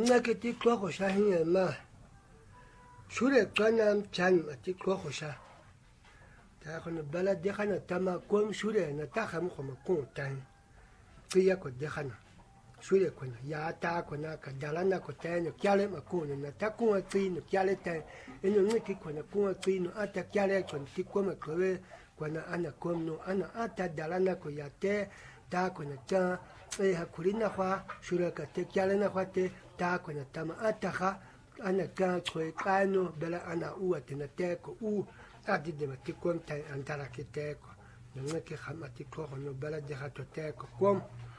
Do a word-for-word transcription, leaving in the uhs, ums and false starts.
nga ke ti klo ko sha hin ma shure kana chan ma ti klo ko sha ta ko no bala de khana tama kom shure na ta kham ko ma ko tan tiya ko de khana shure ko na ya ta ko na ka dalana ko tan kyale ma ko na ta ko ti no kyale tan eno ngi ki ko na ko ti no ata kyale ko ti ko ma ko we ko na ana kom no ana ata dalana ko ya te ta ko na ta e hakurina kwa shure ka te kyale na kwa te ta ko na tama ata kha ana ka chwe kano bela ana uwa tena teko u adi de ma ti kom ta antara ki teko nanga ki khama ti ko no bela de ha to teko kom